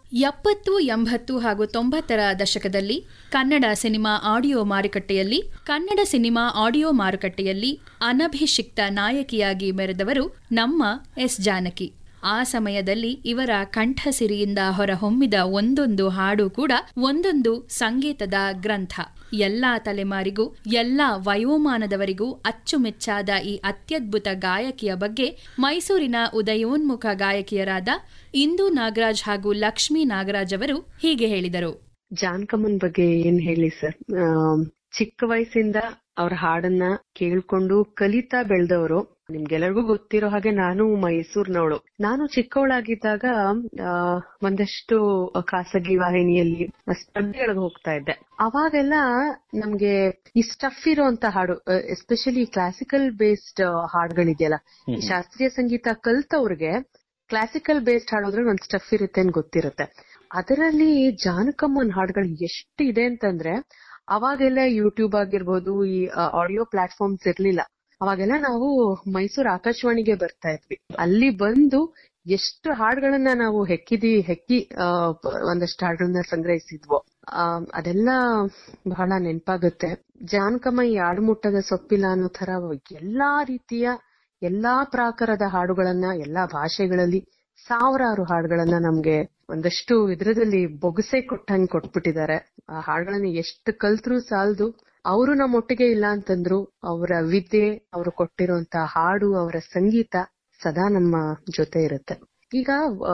70, 80 ಹಾಗೂ 90ರ ದಶಕದಲ್ಲಿ Kannada cinema audio ಮಾರುಕಟ್ಟೆಯಲ್ಲಿ ಅನಭಿಷಿಕ್ತ ನಾಯಕಿಯಾಗಿ ಮೆರೆದವರು ನಮ್ಮ ಎಸ್ ಜಾನಕಿ. ಆ ಸಮಯದಲ್ಲಿ ಇವರ ಕಂಠಸಿರಿಯಿಂದ ಹೊರಹೊಮ್ಮಿದ ಒಂದೊಂದು ಹಾಡು ಕೂಡ ಒಂದೊಂದು ಸಂಗೀತದ ಗ್ರಂಥ. ಎಲ್ಲಾ ತಲೆಮಾರಿಗೂ ಎಲ್ಲಾ ವಯೋಮಾನದವರಿಗೂ ಅಚ್ಚುಮೆಚ್ಚಾದ ಈ ಅತ್ಯದ್ಭುತ ಗಾಯಕಿಯ ಬಗ್ಗೆ ಮೈಸೂರಿನ ಉದಯೋನ್ಮುಖ ಗಾಯಕಿಯರಾದ ಇಂದು ನಾಗರಾಜ್ ಹಾಗೂ ಲಕ್ಷ್ಮೀ ನಾಗರಾಜ್ ಅವರು ಹೀಗೆ ಹೇಳಿದರು. ಜಾನಕಮ್ಮನ್ ಬಗ್ಗೆ ಏನ್ ಹೇಳಿ ಸರ್, ಚಿಕ್ಕ ವಯಸ್ಸಿಂದ ಅವ್ರ ಹಾಡನ್ನ ಕೇಳ್ಕೊಂಡು ಕಲಿತಾ ಬೆಳೆದವರು. ನಿಮ್ಗೆಲ್ಲರಿಗೂ ಗೊತ್ತಿರೋ ಹಾಗೆ ನಾನು ಮೈಸೂರಿನವಳು. ನಾನು ಚಿಕ್ಕವಳಾಗಿದ್ದಾಗ ಒಂದಷ್ಟು ಖಾಸಗಿ ವಾಹಿನಿಯಲ್ಲಿ ಸ್ಪರ್ಧೆಗಳಿಗೆ ಹೋಗ್ತಾ ಇದ್ದೆ. ಅವಾಗೆಲ್ಲ ನಮ್ಗೆ ಈ ಸ್ಟಫ್ ಇರೋಂತ ಹಾಡು, ಎಸ್ಪೆಷಲಿ ಕ್ಲಾಸಿಕಲ್ ಬೇಸ್ಡ್ ಹಾಡುಗಳಿದೆಯಲ್ಲ, ಶಾಸ್ತ್ರೀಯ ಸಂಗೀತ ಕಲ್ತವ್ರಿಗೆ ಕ್ಲಾಸಿಕಲ್ ಬೇಸ್ಡ್ ಹಾಡೋದ್ರೆ ಒಂದ್ ಸ್ಟಫ್ ಇರುತ್ತೆ ಅಂತ ಗೊತ್ತಿರುತ್ತೆ. ಅದರಲ್ಲಿ ಜಾನಕಮ್ಮನ್ ಹಾಡುಗಳು ಎಷ್ಟು ಇದೆ ಅಂತಂದ್ರೆ, ಅವಾಗೆಲ್ಲ ಯೂಟ್ಯೂಬ್ ಆಗಿರ್ಬೋದು, ಈ ಆಡಿಯೋ ಪ್ಲಾಟ್ಫಾರ್ಮ್ಸ್ ಇರ್ಲಿಲ್ಲ. ಅವಾಗೆಲ್ಲ ನಾವು ಮೈಸೂರು ಆಕಾಶವಾಣಿಗೆ ಬರ್ತಾ ಇದ್ವಿ. ಅಲ್ಲಿ ಬಂದು ಎಷ್ಟು ಹಾಡುಗಳನ್ನ ನಾವು ಹೆಕ್ಕಿ ಒಂದಷ್ಟು ಹಾಡುಗಳನ್ನ ಸಂಗ್ರಹಿಸಿದ್ವೋ, ಅದೆಲ್ಲ ಬಹಳ ನೆನಪಾಗುತ್ತೆ. ಜಾನಕಮ್ಮ ಈ ಆಡುಮುಟ್ಟದ ಸೊಪ್ಪಿಲ್ಲ ಅನ್ನೋ ತರ ಎಲ್ಲಾ ರೀತಿಯ ಎಲ್ಲಾ ಪ್ರಾಕಾರದ ಹಾಡುಗಳನ್ನ ಎಲ್ಲಾ ಭಾಷೆಗಳಲ್ಲಿ ಸಾವಿರಾರು ಹಾಡುಗಳನ್ನ ನಮ್ಗೆ ಒಂದಷ್ಟು ಇದ್ರದಲ್ಲಿ ಬೊಗಸೆ ಕೊಟ್ಟಂಗ್ ಕೊಟ್ಬಿಟ್ಟಿದ್ದಾರೆ. ಆ ಹಾಡುಗಳನ್ನ ಎಷ್ಟು ಕಲ್ತ್ರು ಸಾಲದು. ಅವರು ನಮ್ಮೊಟ್ಟಿಗೆ ಇಲ್ಲ ಅಂತಂದ್ರು ಅವರ ವಿದ್ಯೆ, ಅವರು ಕೊಟ್ಟಿರುವಂತ ಹಾಡು, ಅವರ ಸಂಗೀತ ಸದಾ ನಮ್ಮ ಜೊತೆ ಇರುತ್ತೆ. ಈಗ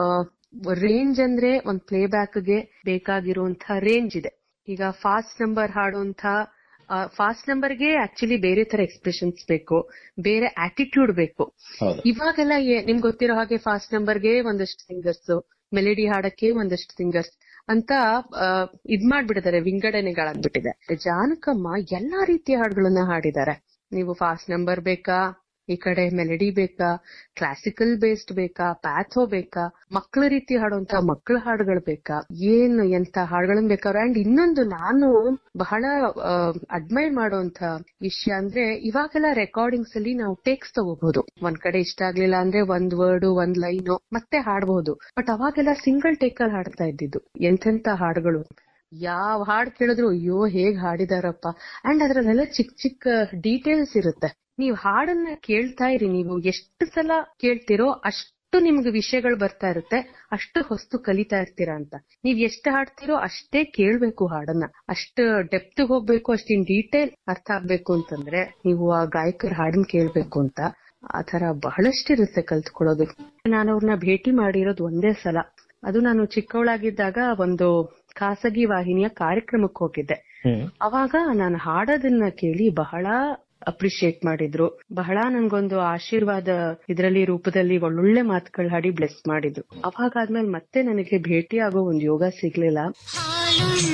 ರೇಂಜ್ ಅಂದ್ರೆ ಒಂದ್ ಪ್ಲೇ ಬ್ಯಾಕ್ಗೆ ಬೇಕಾಗಿರುವಂತ ರೇಂಜ್ ಇದೆ. ಈಗ ಫಾಸ್ಟ್ ನಂಬರ್ ಹಾಡುವಂತ ಫಾಸ್ಟ್ ನಂಬರ್ಗೆ ಆಕ್ಚುಲಿ ಬೇರೆ ತರ ಎಕ್ಸ್ಪ್ರೆಷನ್ಸ್ ಬೇಕು, ಬೇರೆ ಆಟಿಟ್ಯೂಡ್ ಬೇಕು. ಇವಾಗೆಲ್ಲ ನಿಮ್ಗೆ ಗೊತ್ತಿರೋ ಹಾಗೆ ಫಾಸ್ಟ್ ನಂಬರ್ಗೆ ಒಂದಷ್ಟು ಸಿಂಗರ್ಸ್, ಮೆಲಡಿ ಹಾಡಕ್ಕೆ ಒಂದಷ್ಟು ಸಿಂಗರ್ಸ್ ಅಂತ ಮಾಡ್ಬಿಟ್ಟಿದ್ದಾರೆ, ವಿಂಗಡಣೆಗಳಾಗ್ಬಿಟ್ಟಿದೆ. ಜಾನಕಮ್ಮ ಎಲ್ಲಾ ರೀತಿಯ ಹಾಡುಗಳನ್ನ ಹಾಡಿದ್ದಾರೆ. ನೀವು ಫಾಸ್ಟ್ ನಂಬರ್ ಬೇಕಾ, ಈ ಕಡೆ ಮೆಲಡಿ ಬೇಕಾ, ಕ್ಲಾಸಿಕಲ್ ಬೇಸ್ಡ್ ಬೇಕಾ, ಪ್ಯಾಥೋ ಬೇಕಾ, ಮಕ್ಕಳ ರೀತಿ ಹಾಡುವಂತ ಮಕ್ಕಳ ಹಾಡುಗಳು ಬೇಕಾ, ಎಂತ ಹಾಡುಗಳನ್ನ ಬೇಕಾದ್ರೆ. ಅಂಡ್ ಇನ್ನೊಂದು ನಾನು ಬಹಳ ಅಡ್ಮೈರ್ ಮಾಡುವಂತ ವಿಷಯ ಅಂದ್ರೆ, ಇವಾಗೆಲ್ಲ ರೆಕಾರ್ಡಿಂಗ್ಸ್ ಅಲ್ಲಿ ನಾವು ಟೇಕ್ಸ್ ತಗೋಬಹುದು. ಒಂದ್ ಕಡೆ ಇಷ್ಟ ಆಗ್ಲಿಲ್ಲ ಅಂದ್ರೆ ಒಂದ್ ವರ್ಡ್, ಒಂದ್ ಲೈನ್ ಮತ್ತೆ ಹಾಡ್ಬಹುದು. ಬಟ್ ಅವಾಗೆಲ್ಲ ಸಿಂಗಲ್ ಟೇಕ್ ಅಲ್ಲಿ ಹಾಡ್ತಾ ಇದ್ದಿದ್ದು. ಎಂತೆಂತ ಹಾಡುಗಳು, ಯಾವ ಹಾಡ್ ಕೇಳಿದ್ರು ಅಯ್ಯೋ ಹೇಗ್ ಹಾಡಿದಾರಪ್ಪ. ಅಂಡ್ ಅದ್ರಲ್ಲೆಲ್ಲ ಚಿಕ್ಕ ಚಿಕ್ಕ ಡೀಟೇಲ್ಸ್ ಇರುತ್ತೆ. ನೀವ್ ಹಾಡನ್ನ ಕೇಳ್ತಾ ಇರಿ, ನೀವು ಎಷ್ಟು ಸಲ ಕೇಳ್ತಿರೋ ಅಷ್ಟು ನಿಮ್ಗೆ ವಿಷಯಗಳು ಬರ್ತಾ ಇರುತ್ತೆ, ಅಷ್ಟು ಹೊಸ್ತು ಕಲಿತಾ ಇರ್ತೀರಾ ಅಂತ. ನೀವ್ ಎಷ್ಟು ಹಾಡ್ತಿರೋ ಅಷ್ಟೇ ಕೇಳ್ಬೇಕು ಹಾಡನ್ನ, ಅಷ್ಟು ಡೆಪ್ತ್ ಹೋಗ್ಬೇಕು, ಅಷ್ಟಿನ್ ಡೀಟೇಲ್ ಅರ್ಥ ಆಗ್ಬೇಕು ಅಂತಂದ್ರೆ ನೀವು ಆ ಗಾಯಕರ ಹಾಡನ್ನ ಕೇಳ್ಬೇಕು ಅಂತ. ಆ ತರ ಬಹಳಷ್ಟಿರುತ್ತೆ ಕಲ್ತ್ಕೊಳ್ಳೋದು. ನಾನು ಅವ್ರನ್ನ ಭೇಟಿ ಮಾಡಿರೋದು ಒಂದೇ ಸಲ. ಅದು ನಾನು ಚಿಕ್ಕವಳಾಗಿದ್ದಾಗ ಒಂದು ಖಾಸಗಿ ವಾಹಿನಿಯ ಕಾರ್ಯಕ್ರಮಕ್ಕೆ ಹೋಗಿದ್ದೆ. ಅವಾಗ ನಾನು ಹಾಡೋದನ್ನ ಕೇಳಿ ಬಹಳ ಅಪ್ರಿಶಿಯೇಟ್ ಮಾಡಿದ್ರು. ಬಹಳ ನನ್ಗೊಂದು ಆಶೀರ್ವಾದ ಇದರಲ್ಲಿ ರೂಪದಲ್ಲಿ ಒಳ್ಳೊಳ್ಳೆ ಮಾತುಗಳು ಹಾಡಿ ಬ್ಲೆಸ್ ಮಾಡಿದ್ರು. ಅವಾಗಾದ್ಮೇಲೆ ಮತ್ತೆ ನನಗೆ ಭೇಟಿ ಆಗೋ ಒಂದು ಯೋಗ ಸಿಗ್ಲಿಲ್ಲ.